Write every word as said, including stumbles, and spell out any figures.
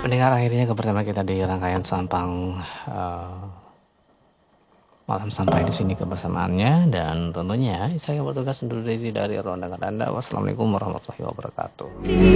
Pendengar, akhirnya bersama kita di rangkaian Sampang uh, Malam sampai di sini kebersamaannya, dan tentunya saya bertugas undur diri dari ruang dengar Anda. Wassalamualaikum warahmatullahi wabarakatuh.